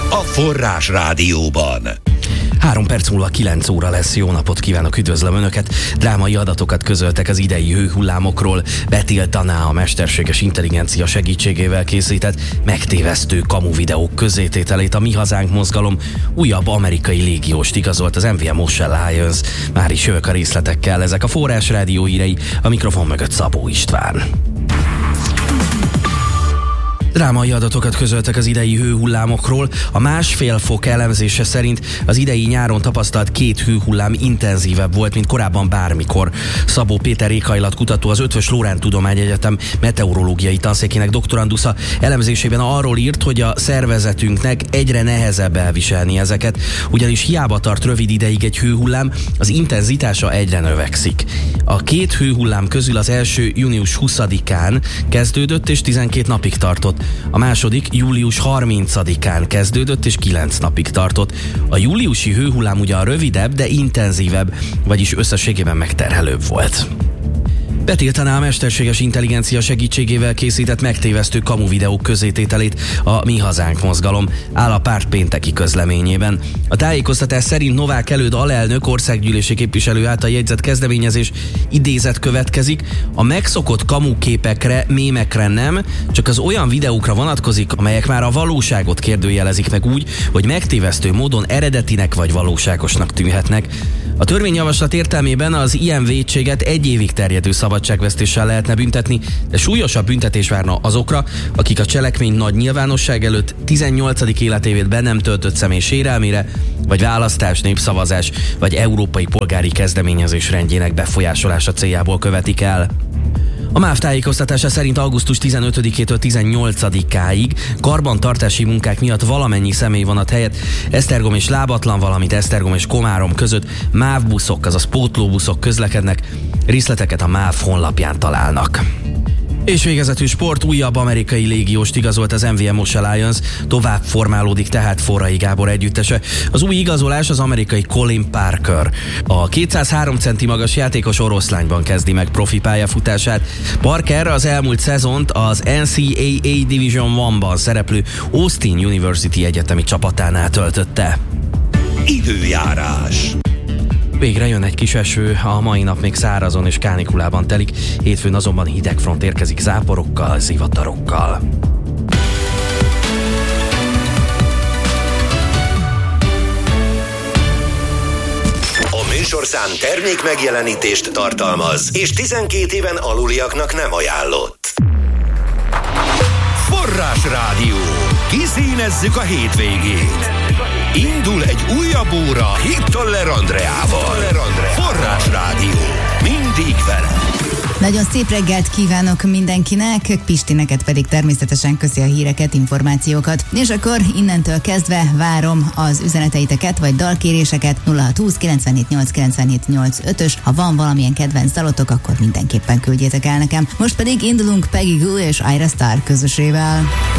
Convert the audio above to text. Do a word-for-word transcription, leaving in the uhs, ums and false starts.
a Forrás Rádióban. Három perc múlva kilenc óra lesz. Jó napot kívánok, üdvözlöm Önöket. Drámai adatokat közöltek az idei hőhullámokról. Betiltaná a mesterséges intelligencia segítségével készített megtévesztő kamu videók közzétételét a Mi Hazánk mozgalom. Újabb amerikai légióst igazolt az em vé em Ocean Alliance. Már is jövök a részletekkel. Ezek a Forrás Rádió hírei, a mikrofon mögött Szabó István. Drámai adatokat közöltek az idei hőhullámokról. A másfél fok elemzése szerint az idei nyáron tapasztalt két hőhullám intenzívebb volt, mint korábban bármikor. Szabó Péter éghajlatkutató, az Eötvös Loránd Tudományegyetem meteorológiai tanszékének doktorandusza elemzésében arról írt, hogy a szervezetünknek egyre nehezebb elviselni ezeket, ugyanis hiába tart rövid ideig egy hőhullám, az intenzitása egyre növekszik. A két hőhullám közül az első június huszadikán kezdődött és tizenkét napig tartott. A második július harmincadikán kezdődött és kilenc napig tartott. A júliusi hőhullám ugyan rövidebb, de intenzívebb, vagyis összességében megterhelőbb volt. Betiltaná a mesterséges intelligencia segítségével készített megtévesztő kamu videók közzétételét a Mi Hazánk mozgalom, áll a párt pénteki közleményében. A tájékoztatás szerint Novák Előd alelnök országgyűlési képviselő által jegyzett kezdeményezés idézet következik. A megszokott kamu képekre, mémekre nem, csak az olyan videókra vonatkozik, amelyek már a valóságot kérdőjelezik meg úgy, hogy megtévesztő módon eredetinek vagy valóságosnak tűnhetnek. A törvényjavaslat értelmében az ilyen vétséget egy évig terjedő szabadságvesztéssel lehetne büntetni, de súlyosabb büntetés várna azokra, akik a cselekmény nagy nyilvánosság előtt tizennyolcadik életévét be nem töltött személy sérelmére, vagy választás, népszavazás, vagy európai polgári kezdeményezés rendjének befolyásolása céljából követik el. A MÁV tájékoztatása szerint augusztus tizenötödikétől tizennyolcadikáig karbantartási munkák miatt valamennyi személyvonat helyett Esztergom és Lábatlan, valamint Esztergom és Komárom között MÁV buszok, azaz pótlóbuszok közlekednek. Részleteket a MÁV honlapján találnak. És végezetül sport, újabb amerikai légióst igazolt az em vé em Ocean Alliance, tovább formálódik tehát Forrai Gábor együttese. Az új igazolás az amerikai Colin Parker. A kétszázhárom centi magas játékos oroszlányban kezdi meg profi pályafutását. Parker az elmúlt szezont az en cé á á Division egyben szereplő Austin University egyetemi csapatánál töltötte. Időjárás. Végre jön egy kis eső, a mai nap még szárazon és kánikulában telik, hétfőn azonban hidegfront érkezik záporokkal, zivatarokkal. A műsorszám termék megjelenítést tartalmaz, és tizenkét éven aluliaknak nem ajánlott. Forrás Rádió. Kiszínezzük a hétvégét. Indul egy újabb óra Hittoller Andreával. Forrás Rádió. Mindig vele. Nagyon szép reggelt kívánok mindenkinek, Pisti neked pedig természetesen köszi a híreket, információkat. És akkor innentől kezdve várom az üzeneteiteket vagy dalkéréseket nulla hat húsz kilencvenhét nyolc kilencvenhét nyolc ötös. Ha van valamilyen kedvenc dalotok, akkor mindenképpen küldjétek el nekem. Most pedig indulunk Peggy Gou és Ira Star közösével.